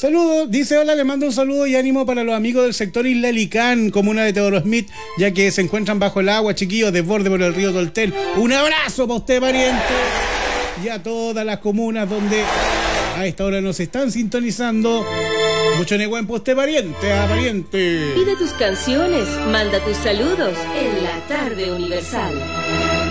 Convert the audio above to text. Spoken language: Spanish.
Saludos, dice hola, le mando un saludo y ánimo para los amigos del sector Isla Licán, comuna de Teodoro Smith, ya que se encuentran bajo el agua, chiquillos, desborde por el río Tolten. Un abrazo para usted, pariente, y a todas las comunas donde a esta hora nos están sintonizando. Mucho negüen para usted, pariente, a pariente. Pide tus canciones, manda tus saludos en la tarde universal.